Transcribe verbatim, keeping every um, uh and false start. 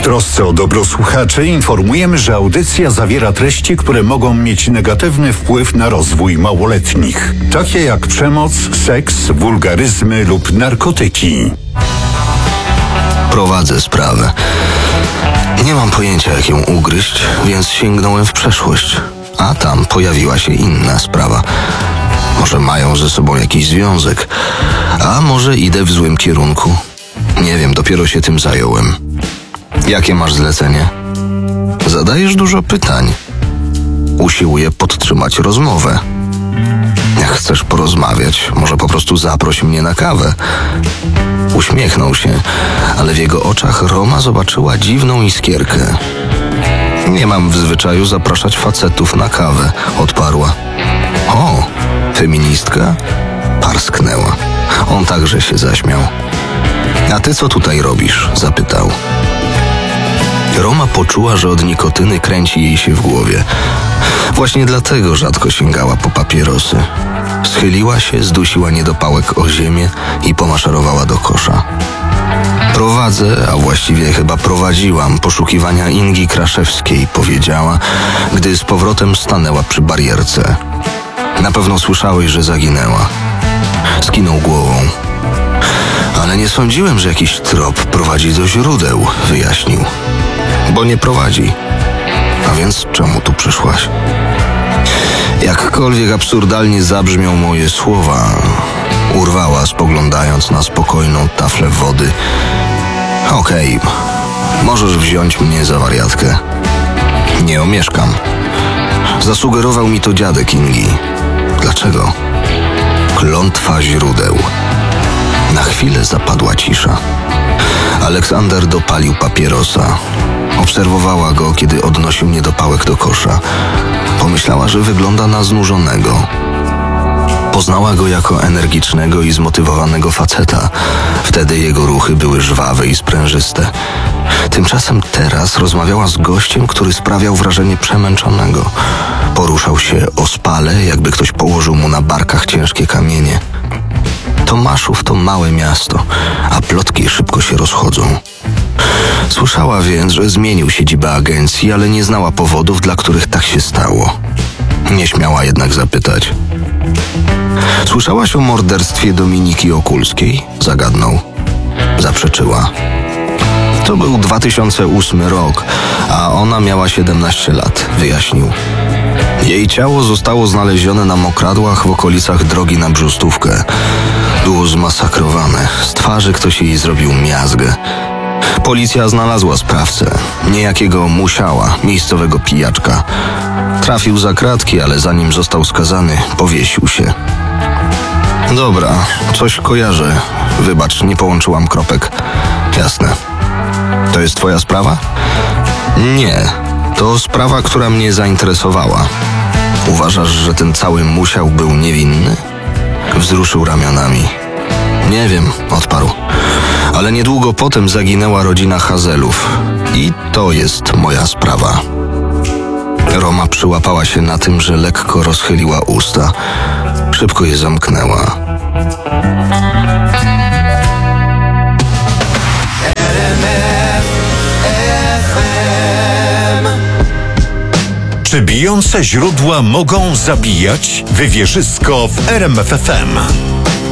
trosce o dobro słuchaczy informujemy, że audycja zawiera treści, które mogą mieć negatywny wpływ na rozwój małoletnich, takie jak przemoc, seks, wulgaryzmy lub narkotyki. Prowadzę sprawę. Nie mam pojęcia, jak ją ugryźć, więc sięgnąłem w przeszłość. A tam pojawiła się inna sprawa. Może mają ze sobą jakiś związek, a może idę w złym kierunku. Nie wiem, dopiero się tym zająłem. Jakie masz zlecenie? Zadajesz dużo pytań. Usiłuję podtrzymać rozmowę. Jak chcesz porozmawiać, może po prostu zaproś mnie na kawę. Uśmiechnął się, ale w jego oczach Roma zobaczyła dziwną iskierkę. Nie mam w zwyczaju zapraszać facetów na kawę, odparła. O, feministka? Parsknęła. On także się zaśmiał. A ty co tutaj robisz? Zapytał. Roma poczuła, że od nikotyny kręci jej się w głowie. Właśnie dlatego rzadko sięgała po papierosy. Schyliła się, zdusiła niedopałek o ziemię i pomaszerowała do kosza. Prowadzę, a właściwie chyba prowadziłam poszukiwania Ingi Kraszewskiej, powiedziała, gdy z powrotem stanęła przy barierce. Na pewno słyszałeś, że zaginęła. Skinął głową. Ale nie sądziłem, że jakiś trop prowadzi do źródeł, wyjaśnił. Bo nie prowadzi. A więc czemu tu przyszłaś? Jakkolwiek absurdalnie zabrzmią moje słowa, urwała, spoglądając na spokojną taflę wody. Okej, okay, możesz wziąć mnie za wariatkę. Nie omieszkam. Zasugerował mi to dziadek Ingi. Dlaczego? Klątwa źródeł. Na chwilę zapadła cisza. Aleksander dopalił papierosa. Obserwowała go, kiedy odnosił niedopałek do kosza. Pomyślała, że wygląda na znużonego. Poznała go jako energicznego i zmotywowanego faceta. Wtedy jego ruchy były żwawe i sprężyste. Tymczasem teraz rozmawiała z gościem, który sprawiał wrażenie przemęczonego. Poruszał się ospale, jakby ktoś położył mu na barkach ciężkie kamienie. Tomaszów to małe miasto, a plotki szybko się rozchodzą. Słyszała więc, że zmienił siedzibę agencji, ale nie znała powodów, dla których tak się stało. Nie śmiała jednak zapytać. Słyszałaś o morderstwie Dominiki Okulskiej? Zagadnął. Zaprzeczyła. To był dwa tysiące ósmy rok, a ona miała siedemnaście lat, wyjaśnił. Jej ciało zostało znalezione na mokradłach w okolicach drogi na Brzustówkę. Było zmasakrowane. Z twarzy ktoś jej zrobił miazgę. Policja znalazła sprawcę. Niejakiego Musiała, miejscowego pijaczka. Trafił za kratki, ale zanim został skazany, powiesił się. Dobra, coś kojarzę. Wybacz, nie połączyłam kropek. Jasne. To jest twoja sprawa? Nie. To sprawa, która mnie zainteresowała. Uważasz, że ten cały Musiał był niewinny? Wzruszył ramionami. Nie wiem, odparł. Ale niedługo potem zaginęła rodzina Hazelów. I to jest moja sprawa. Roma przyłapała się na tym, że lekko rozchyliła usta. Szybko je zamknęła. Czy bijące źródła mogą zabijać? Wywierzysko w R M F F M.